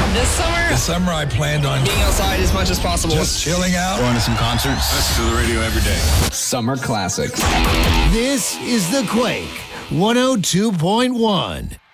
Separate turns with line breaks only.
This summer,
I planned on
being outside as much as possible.
just chilling out.
Going to some concerts.
Listen to the radio every day.
Summer Classics.
This is The Quake 102.1.